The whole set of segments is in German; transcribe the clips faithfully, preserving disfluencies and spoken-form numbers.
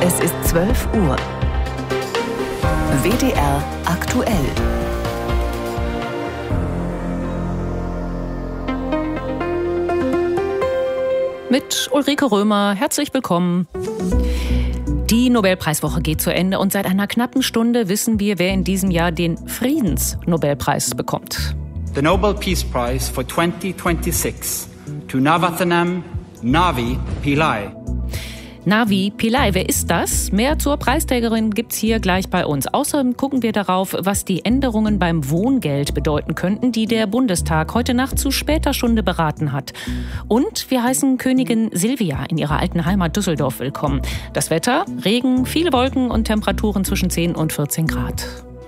Es ist zwölf Uhr. W D R aktuell. Mit Ulrike Römer, herzlich willkommen. Die Nobelpreiswoche geht zu Ende und seit einer knappen Stunde wissen wir, wer in diesem Jahr den Friedensnobelpreis bekommt. The Nobel Peace Prize for twenty twenty-six to Navarathnam Navi Pillai. Navi Pillai, wer ist das? Mehr zur Preisträgerin gibt's hier gleich bei uns. Außerdem gucken wir darauf, was die Änderungen beim Wohngeld bedeuten könnten, die der Bundestag heute Nacht zu später Stunde beraten hat. Und wir heißen Königin Silvia in ihrer alten Heimat Düsseldorf willkommen. Das Wetter, Regen, viele Wolken und Temperaturen zwischen zehn und vierzehn Grad.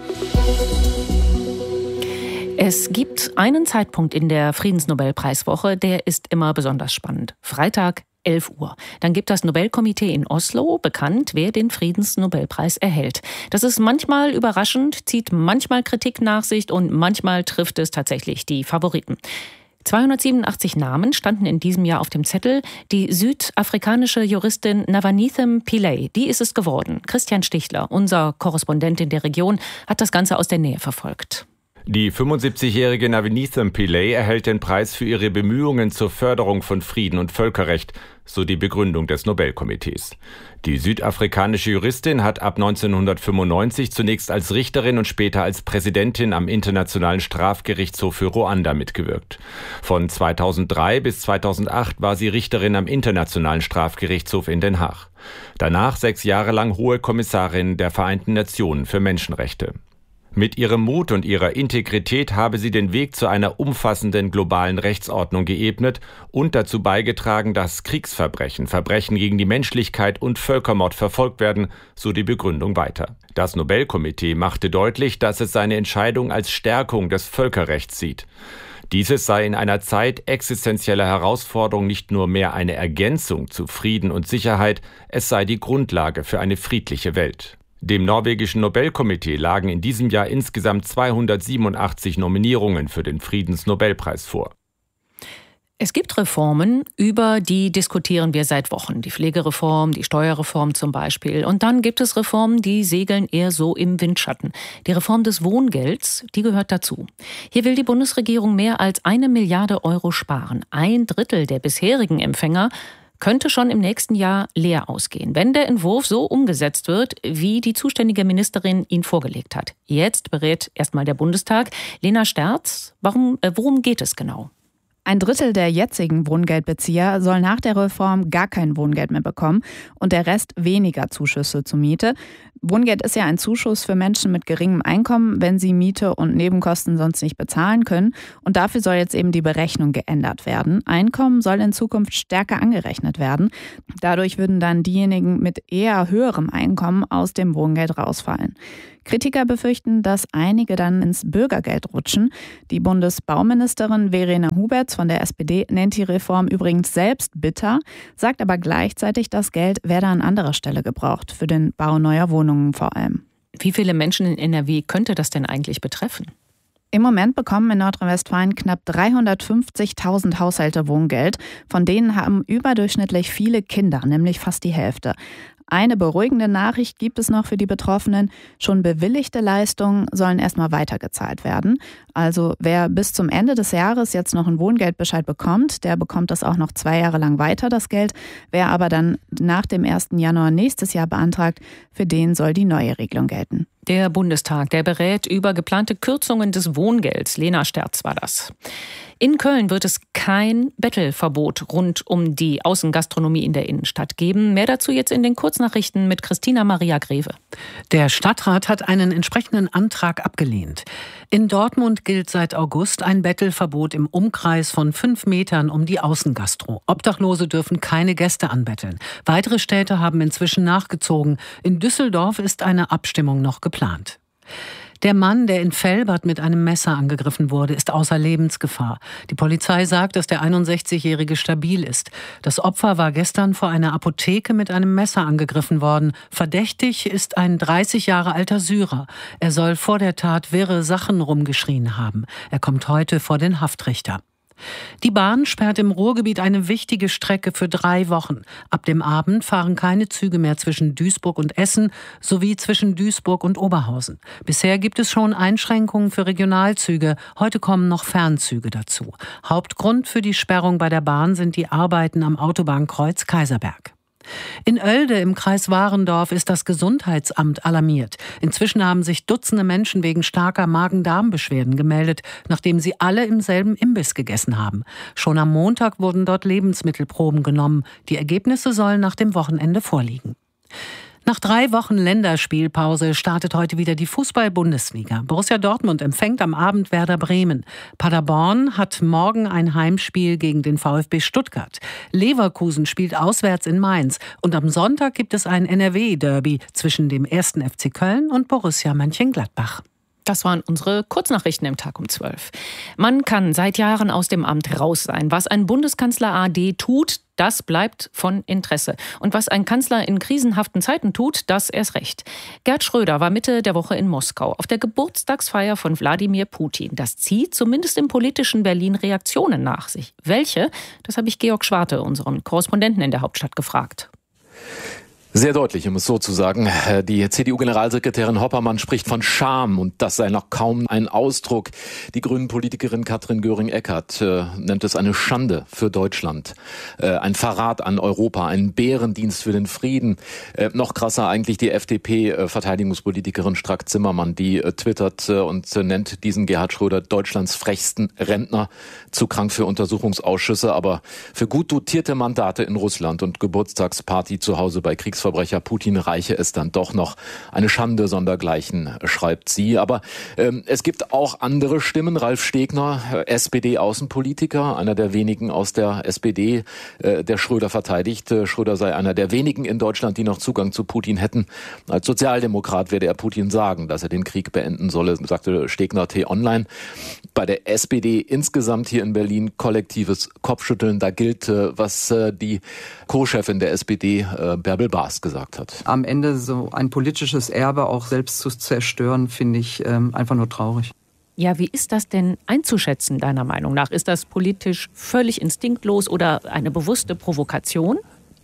Es gibt einen Zeitpunkt in der Friedensnobelpreiswoche, der ist immer besonders spannend. Freitag, elf Uhr. Dann gibt das Nobelkomitee in Oslo bekannt, wer den Friedensnobelpreis erhält. Das ist manchmal überraschend, zieht manchmal Kritik nach sich und manchmal trifft es tatsächlich die Favoriten. zweihundertsiebenundachtzig Namen standen in diesem Jahr auf dem Zettel. Die südafrikanische Juristin Navarathnam Pillai, die ist es geworden. Christian Stichler, unser Korrespondent in der Region, hat das Ganze aus der Nähe verfolgt. Die fünfundsiebzigjährige Navarathnam Pillai erhält den Preis für ihre Bemühungen zur Förderung von Frieden und Völkerrecht, so die Begründung des Nobelkomitees. Die südafrikanische Juristin hat ab neunzehnhundertfünfundneunzig zunächst als Richterin und später als Präsidentin am Internationalen Strafgerichtshof für Ruanda mitgewirkt. Von zweitausenddrei bis zweitausendacht war sie Richterin am Internationalen Strafgerichtshof in Den Haag. Danach sechs Jahre lang Hohe Kommissarin der Vereinten Nationen für Menschenrechte. Mit ihrem Mut und ihrer Integrität habe sie den Weg zu einer umfassenden globalen Rechtsordnung geebnet und dazu beigetragen, dass Kriegsverbrechen, Verbrechen gegen die Menschlichkeit und Völkermord verfolgt werden, so die Begründung weiter. Das Nobelkomitee machte deutlich, dass es seine Entscheidung als Stärkung des Völkerrechts sieht. Dieses sei in einer Zeit existenzieller Herausforderung nicht nur mehr eine Ergänzung zu Frieden und Sicherheit, es sei die Grundlage für eine friedliche Welt. Dem norwegischen Nobelkomitee lagen in diesem Jahr insgesamt zweihundertsiebenundachtzig Nominierungen für den Friedensnobelpreis vor. Es gibt Reformen, über die diskutieren wir seit Wochen. Die Pflegereform, die Steuerreform zum Beispiel. Und dann gibt es Reformen, die segeln eher so im Windschatten. Die Reform des Wohngelds, die gehört dazu. Hier will die Bundesregierung mehr als eine Milliarde Euro sparen. Ein Drittel der bisherigen Empfänger könnte schon im nächsten Jahr leer ausgehen, wenn der Entwurf so umgesetzt wird, wie die zuständige Ministerin ihn vorgelegt hat. Jetzt berät erstmal der Bundestag. Lena Sterz, warum, äh, worum geht es genau? Ein Drittel der jetzigen Wohngeldbezieher soll nach der Reform gar kein Wohngeld mehr bekommen und der Rest weniger Zuschüsse zur Miete. Wohngeld ist ja ein Zuschuss für Menschen mit geringem Einkommen, wenn sie Miete und Nebenkosten sonst nicht bezahlen können. Und dafür soll jetzt eben die Berechnung geändert werden. Einkommen soll in Zukunft stärker angerechnet werden. Dadurch würden dann diejenigen mit eher höherem Einkommen aus dem Wohngeld rausfallen. Kritiker befürchten, dass einige dann ins Bürgergeld rutschen. Die Bundesbauministerin Verena Huberts von der S P D nennt die Reform übrigens selbst bitter, sagt aber gleichzeitig, das Geld werde an anderer Stelle gebraucht, für den Bau neuer Wohnungen vor allem. Wie viele Menschen in N R W könnte das denn eigentlich betreffen? Im Moment bekommen in Nordrhein-Westfalen knapp dreihundertfünfzigtausend Haushalte Wohngeld. Von denen haben überdurchschnittlich viele Kinder, nämlich fast die Hälfte. Eine beruhigende Nachricht gibt es noch für die Betroffenen. Schon bewilligte Leistungen sollen erstmal weitergezahlt werden. Also wer bis zum Ende des Jahres jetzt noch einen Wohngeldbescheid bekommt, der bekommt das auch noch zwei Jahre lang weiter, das Geld. Wer aber dann nach dem ersten Januar nächstes Jahr beantragt, für den soll die neue Regelung gelten. Der Bundestag, der berät über geplante Kürzungen des Wohngelds. Lena Sterz war das. In Köln wird es kein Bettelverbot rund um die Außengastronomie in der Innenstadt geben. Mehr dazu jetzt in den Kurznachrichten mit Christina Maria Greve. Der Stadtrat hat einen entsprechenden Antrag abgelehnt. In Dortmund gilt seit August ein Bettelverbot im Umkreis von fünf Metern um die Außengastro. Obdachlose dürfen keine Gäste anbetteln. Weitere Städte haben inzwischen nachgezogen. In Düsseldorf ist eine Abstimmung noch geplant. Der Mann, der in Velbert mit einem Messer angegriffen wurde, ist außer Lebensgefahr. Die Polizei sagt, dass der einundsechzigjährige stabil ist. Das Opfer war gestern vor einer Apotheke mit einem Messer angegriffen worden. Verdächtig ist ein dreißig Jahre alter Syrer. Er soll vor der Tat wirre Sachen rumgeschrien haben. Er kommt heute vor den Haftrichter. Die Bahn sperrt im Ruhrgebiet eine wichtige Strecke für drei Wochen. Ab dem Abend fahren keine Züge mehr zwischen Duisburg und Essen sowie zwischen Duisburg und Oberhausen. Bisher gibt es schon Einschränkungen für Regionalzüge. Heute kommen noch Fernzüge dazu. Hauptgrund für die Sperrung bei der Bahn sind die Arbeiten am Autobahnkreuz Kaiserberg. In Oelde im Kreis Warendorf ist das Gesundheitsamt alarmiert. Inzwischen haben sich Dutzende Menschen wegen starker Magen-Darm-Beschwerden gemeldet, nachdem sie alle im selben Imbiss gegessen haben. Schon am Montag wurden dort Lebensmittelproben genommen. Die Ergebnisse sollen nach dem Wochenende vorliegen. Nach drei Wochen Länderspielpause startet heute wieder die Fußball-Bundesliga. Borussia Dortmund empfängt am Abend Werder Bremen. Paderborn hat morgen ein Heimspiel gegen den VfB Stuttgart. Leverkusen spielt auswärts in Mainz. Und am Sonntag gibt es ein N R W-Derby zwischen dem ersten F C Köln und Borussia Mönchengladbach. Das waren unsere Kurznachrichten im Tag um zwölf. Man kann seit Jahren aus dem Amt raus sein. Was ein Bundeskanzler A D tut, das bleibt von Interesse. Und was ein Kanzler in krisenhaften Zeiten tut, das erst recht. Gerhard Schröder war Mitte der Woche in Moskau auf der Geburtstagsfeier von Wladimir Putin. Das zieht zumindest im politischen Berlin Reaktionen nach sich. Welche? Das habe ich Georg Schwarte, unseren Korrespondenten in der Hauptstadt, gefragt. Sehr deutlich, um es so zu sagen. Die C D U-Generalsekretärin Hoppermann spricht von Scham und das sei noch kaum ein Ausdruck. Die Grünen-Politikerin Katrin Göring-Eckardt äh, nennt es eine Schande für Deutschland. Äh, ein Verrat an Europa, ein Bärendienst für den Frieden. Äh, noch krasser eigentlich die F D P-Verteidigungspolitikerin Strack-Zimmermann, die äh, twittert äh, und äh, nennt diesen Gerhard Schröder Deutschlands frechsten Rentner, zu krank für Untersuchungsausschüsse, aber für gut dotierte Mandate in Russland und Geburtstagsparty zu Hause bei Kriegs Verbrecher Putin reiche es dann doch noch. Eine Schande sondergleichen, schreibt sie. Aber ähm, es gibt auch andere Stimmen. Ralf Stegner, äh, S P D-Außenpolitiker, einer der wenigen aus der S P D, äh, der Schröder verteidigt. Äh, Schröder sei einer der wenigen in Deutschland, die noch Zugang zu Putin hätten. Als Sozialdemokrat werde er Putin sagen, dass er den Krieg beenden solle, sagte Stegner T-Online. Bei der S P D insgesamt hier in Berlin kollektives Kopfschütteln. Da gilt, äh, was äh, die Co-Chefin der S P D, äh, Bärbel Baas, gesagt hat. Am Ende so ein politisches Erbe auch selbst zu zerstören, finde ich ähm, einfach nur traurig. Ja, wie ist das denn einzuschätzen, deiner Meinung nach? Ist das politisch völlig instinktlos oder eine bewusste Provokation?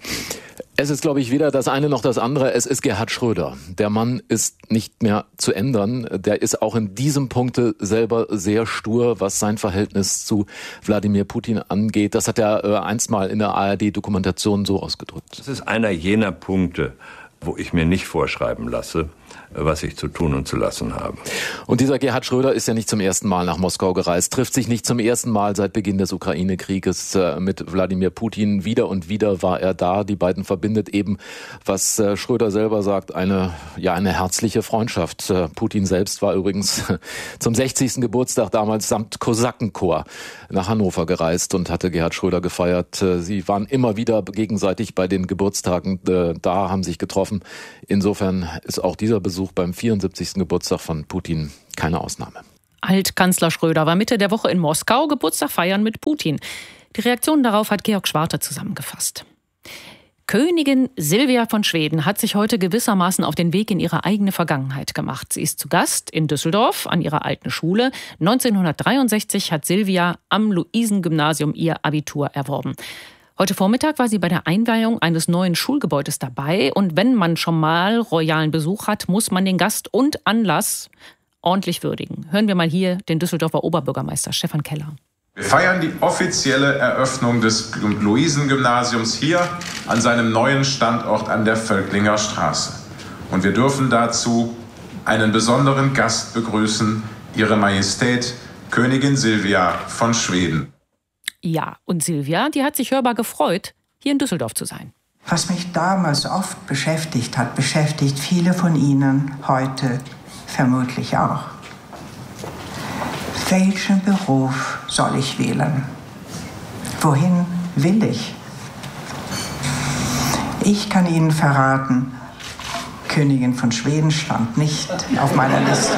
Es ist, glaube ich, weder das eine noch das andere. Es ist Gerhard Schröder. Der Mann ist nicht mehr zu ändern. Der ist auch in diesem Punkte selber sehr stur, was sein Verhältnis zu Wladimir Putin angeht. Das hat er äh, einst mal in der A R D-Dokumentation so ausgedrückt. Das ist einer jener Punkte, wo ich mir nicht vorschreiben lasse, was ich zu tun und zu lassen habe. Und dieser Gerhard Schröder ist ja nicht zum ersten Mal nach Moskau gereist, trifft sich nicht zum ersten Mal seit Beginn des Ukraine-Krieges äh, mit Wladimir Putin. Wieder und wieder war er da. Die beiden verbindet eben, was äh, Schröder selber sagt, eine, ja, eine herzliche Freundschaft. Äh, Putin selbst war übrigens zum sechzigsten Geburtstag damals samt Kosakenchor nach Hannover gereist und hatte Gerhard Schröder gefeiert. Äh, sie waren immer wieder gegenseitig bei den Geburtstagen äh, da, haben sich getroffen. Insofern ist auch dieser Besuch beim vierundsiebzigsten Geburtstag von Putin keine Ausnahme. Altkanzler Schröder war Mitte der Woche in Moskau, Geburtstag feiern mit Putin. Die Reaktion darauf hat Georg Schwarte zusammengefasst. Königin Silvia von Schweden hat sich heute gewissermaßen auf den Weg in ihre eigene Vergangenheit gemacht. Sie ist zu Gast in Düsseldorf an ihrer alten Schule. neunzehnhundertdreiundsechzig hat Silvia am Luisengymnasium ihr Abitur erworben. Heute Vormittag war sie bei der Einweihung eines neuen Schulgebäudes dabei. Und wenn man schon mal royalen Besuch hat, muss man den Gast und Anlass ordentlich würdigen. Hören wir mal hier den Düsseldorfer Oberbürgermeister Stefan Keller. Wir feiern die offizielle Eröffnung des Luisengymnasiums hier an seinem neuen Standort an der Völklinger Straße. Und wir dürfen dazu einen besonderen Gast begrüßen, Ihre Majestät Königin Silvia von Schweden. Ja, und Silvia, die hat sich hörbar gefreut, hier in Düsseldorf zu sein. Was mich damals oft beschäftigt hat, beschäftigt viele von Ihnen heute vermutlich auch. Welchen Beruf soll ich wählen? Wohin will ich? Ich kann Ihnen verraten, Königin von Schweden stand nicht auf meiner Liste.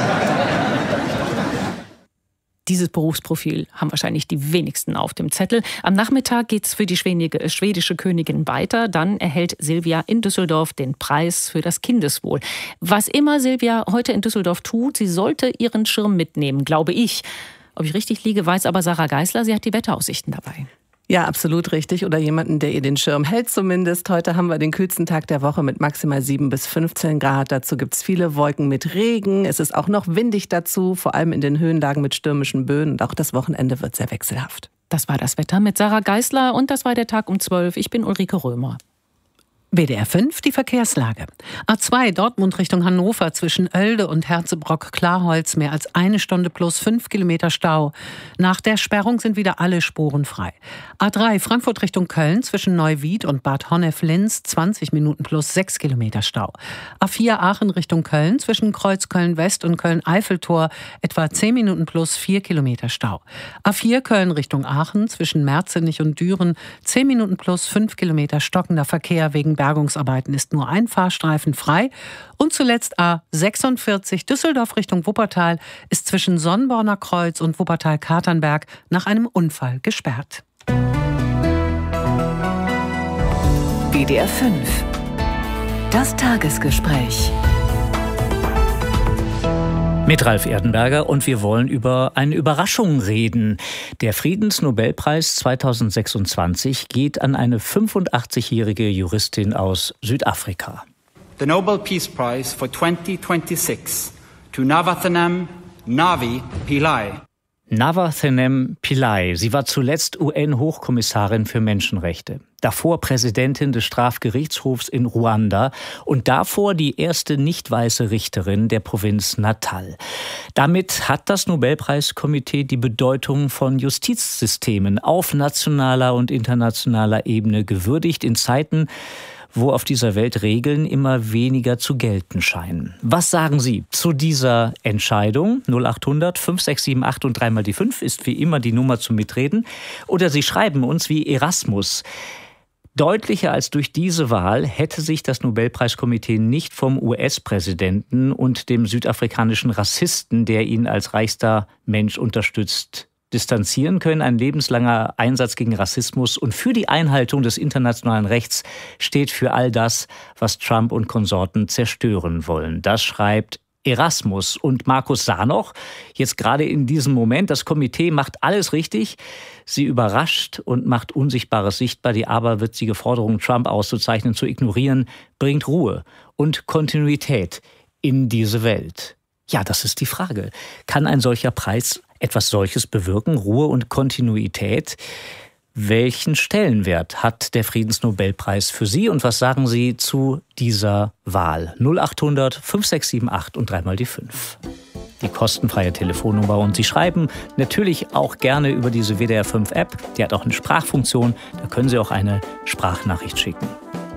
Dieses Berufsprofil haben wahrscheinlich die wenigsten auf dem Zettel. Am Nachmittag geht es für die schwedische Königin weiter. Dann erhält Silvia in Düsseldorf den Preis für das Kindeswohl. Was immer Silvia heute in Düsseldorf tut, sie sollte ihren Schirm mitnehmen, glaube ich. Ob ich richtig liege, weiß aber Sarah Geisler. Sie hat die Wetteraussichten dabei. Ja, absolut richtig. Oder jemanden, der ihr den Schirm hält zumindest. Heute haben wir den kühlsten Tag der Woche mit maximal sieben bis fünfzehn Grad. Dazu gibt's viele Wolken mit Regen. Es ist auch noch windig dazu, vor allem in den Höhenlagen mit stürmischen Böen. Und auch das Wochenende wird sehr wechselhaft. Das war das Wetter mit Sarah Geisler und das war der Tag um zwölf. Ich bin Ulrike Römer. W D R fünf, die Verkehrslage. A zwei Dortmund Richtung Hannover zwischen Oelde und Herzebrock-Klarholz mehr als eine Stunde plus fünf Kilometer Stau. Nach der Sperrung sind wieder alle Spuren frei. A drei Frankfurt Richtung Köln zwischen Neuwied und Bad Honnef-Linz zwanzig Minuten plus sechs Kilometer Stau. A vier Aachen Richtung Köln zwischen Kreuzköln-West und Köln-Eiffeltor etwa zehn Minuten plus vier Kilometer Stau. A vier Köln Richtung Aachen zwischen Merzenich und Düren zehn Minuten plus fünf Kilometer stockender Verkehr wegen Bergungsarbeiten ist nur ein Fahrstreifen frei. Und zuletzt A sechsundvierzig Düsseldorf Richtung Wuppertal ist zwischen Sonnborner Kreuz und Wuppertal-Katernberg nach einem Unfall gesperrt. W D R fünf. Das Tagesgespräch. Mit Ralf Erdenberger und wir wollen über eine Überraschung reden. Der Friedensnobelpreis zweitausendsechsundzwanzig geht an eine fünfundachtzigjährige Juristin aus Südafrika. The Nobel Peace Prize for twenty twenty-six to Navathanam Navi Pillay. Navathanem Pillay. Sie war zuletzt U N-Hochkommissarin für Menschenrechte. Davor Präsidentin des Strafgerichtshofs in Ruanda und davor die erste nicht weiße Richterin der Provinz Natal. Damit hat das Nobelpreiskomitee die Bedeutung von Justizsystemen auf nationaler und internationaler Ebene gewürdigt in Zeiten, wo auf dieser Welt Regeln immer weniger zu gelten scheinen. Was sagen Sie zu dieser Entscheidung? null acht hundert fünf sechs sieben acht und dreimal die fünf ist wie immer die Nummer zum Mitreden. Oder Sie schreiben uns wie Erasmus. Deutlicher als durch diese Wahl hätte sich das Nobelpreiskomitee nicht vom U S-Präsidenten und dem südafrikanischen Rassisten, der ihn als reichster Mensch unterstützt, distanzieren können. Ein lebenslanger Einsatz gegen Rassismus und für die Einhaltung des internationalen Rechts steht für all das, was Trump und Konsorten zerstören wollen. Das schreibt Erasmus. Und Markus sah noch, jetzt gerade in diesem Moment, das Komitee macht alles richtig. Sie überrascht und macht Unsichtbares sichtbar. Die aberwitzige Forderung, Trump auszuzeichnen, zu ignorieren, bringt Ruhe und Kontinuität in diese Welt. Ja, das ist die Frage. Kann ein solcher Preis etwas solches bewirken? Ruhe und Kontinuität? Welchen Stellenwert hat der Friedensnobelpreis für Sie und was sagen Sie zu dieser Wahl? null acht hundert fünf sechs sieben acht und dreimal die fünf. Die kostenfreie Telefonnummer und Sie schreiben natürlich auch gerne über diese W D R fünf App. Die hat auch eine Sprachfunktion, da können Sie auch eine Sprachnachricht schicken.